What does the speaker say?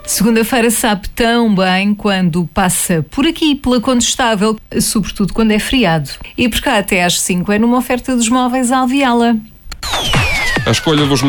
Segunda-feira sabe tão bem quando passa por aqui pela Condestável, sobretudo quando é feriado. E por cá até às 5 é numa oferta dos móveis Alviala. A escolha dos